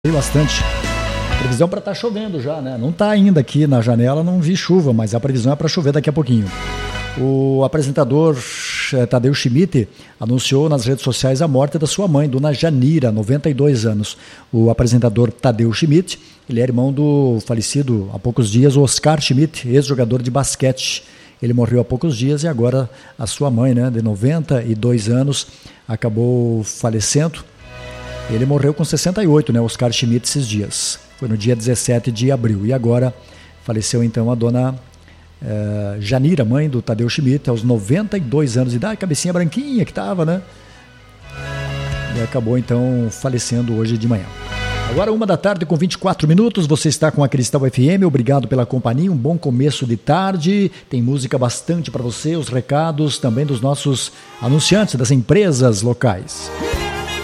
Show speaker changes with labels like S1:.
S1: Bastante. Previsão para estar chovendo já, né? Não está ainda aqui na janela, não vi chuva, mas a previsão é para chover daqui a pouquinho. O apresentador Tadeu Schmidt anunciou nas redes sociais a morte da sua mãe, dona Janira, 92 anos. O apresentador Tadeu Schmidt, ele é irmão do falecido há poucos dias, Oscar Schmidt, ex-jogador de basquete. Ele morreu há poucos dias e agora a sua mãe, né, de 92 anos, acabou falecendo. Ele morreu com 68, né, Oscar Schmidt, esses dias. Foi no dia 17 de abril. E agora faleceu então a dona Janira, mãe do Tadeu Schmidt, aos 92 anos de idade, cabecinha branquinha que estava, né? E acabou então falecendo hoje de manhã. Agora 1h com 24 minutos, você está com a Cristal FM, obrigado pela companhia, um bom começo de tarde, tem música bastante para você, os recados também dos nossos anunciantes, das empresas locais.